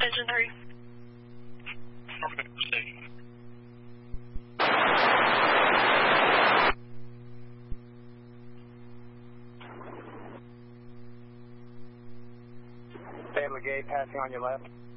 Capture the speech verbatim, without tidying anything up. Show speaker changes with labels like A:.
A: Engine three.
B: Affirmative, proceed.
C: Family Gate passing on your left.